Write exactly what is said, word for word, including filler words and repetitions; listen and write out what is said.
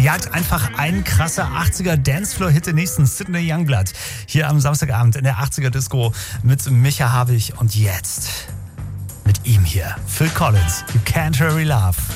jagt einfach ein krasser achtziger Dancefloor-Hit den nächsten. Sidney Youngblood hier am Samstagabend in der achtziger Disco mit Micha Havig und jetzt mit ihm hier, Phil Collins, You Can't Hurry Love.